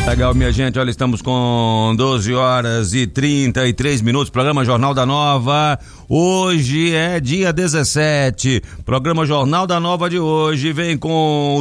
Legal, minha gente, olha, estamos com 12 horas e 33 minutos, programa Jornal da Nova, hoje é dia 17, programa Jornal da Nova de hoje vem com